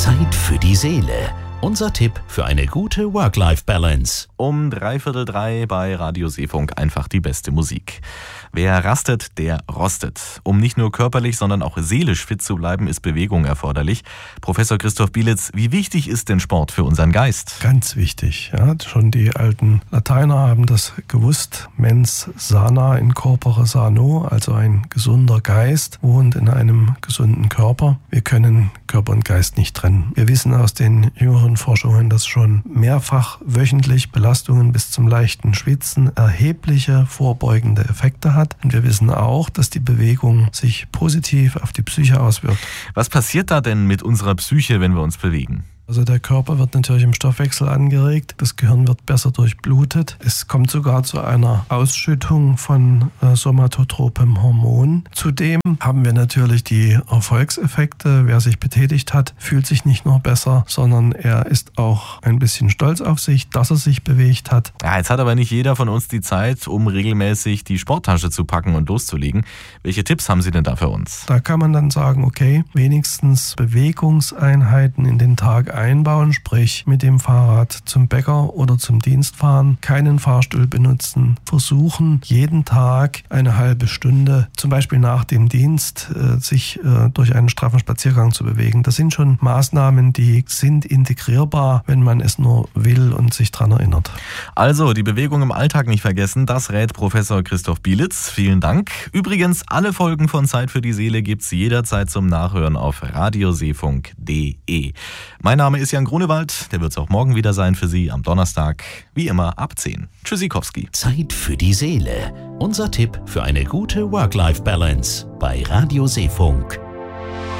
Zeit für die Seele. Unser Tipp für eine gute Work-Life-Balance. Um 2:45 bei Radio Seefunk einfach die beste Musik. Wer rastet, der rostet. Um nicht nur körperlich, sondern auch seelisch fit zu bleiben, ist Bewegung erforderlich. Professor Christoph Bielitz, wie wichtig ist denn Sport für unseren Geist? Ganz wichtig. Ja, schon die alten Lateiner haben das gewusst. Mens sana in corpore sano, also ein gesunder Geist wohnt in einem gesunden Körper. Wir können Körper und Geist nicht trennen. Wir wissen aus den jüngeren Forschungen, dass schon mehrfach wöchentlich Belastungen bis zum leichten Schwitzen erhebliche vorbeugende Effekte hat. Und wir wissen auch, dass die Bewegung sich positiv auf die Psyche auswirkt. Was passiert da denn mit unserer Psyche, wenn wir uns bewegen? Also der Körper wird natürlich im Stoffwechsel angeregt, das Gehirn wird besser durchblutet. Es kommt sogar zu einer Ausschüttung von somatotropem Hormon. Zudem haben wir natürlich die Erfolgseffekte. Wer sich betätigt hat, fühlt sich nicht nur besser, sondern er ist auch ein bisschen stolz auf sich, dass er sich bewegt hat. Ja, jetzt hat aber nicht jeder von uns die Zeit, um regelmäßig die Sporttasche zu packen und loszulegen. Welche Tipps haben Sie denn da für uns? Da kann man dann sagen, okay, wenigstens Bewegungseinheiten in den Tag einbauen, sprich mit dem Fahrrad zum Bäcker oder zum Dienst fahren, keinen Fahrstuhl benutzen, versuchen jeden Tag eine halbe Stunde, zum Beispiel nach dem Dienst, sich durch einen straffen Spaziergang zu bewegen. Das sind schon Maßnahmen, die sind integrierbar, wenn man es nur will und sich daran erinnert. Also die Bewegung im Alltag nicht vergessen, das rät Professor Christoph Bielitz. Vielen Dank. Übrigens, alle Folgen von Zeit für die Seele gibt's jederzeit zum Nachhören auf radioseefunk.de. Mein Name ist Jan Grunewald, der wird es auch morgen wieder sein für Sie am Donnerstag, wie immer ab 10. Tschüssikowski. Zeit für die Seele. Unser Tipp für eine gute Work-Life-Balance bei Radio Seefunk.